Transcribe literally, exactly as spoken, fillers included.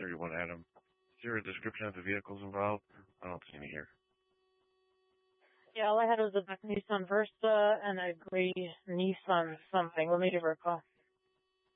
thirty-one Adam. Is there a description of the vehicles involved? I don't see any here. Yeah, all I had was a black Nissan Versa and a gray Nissan something. Let me give her a call.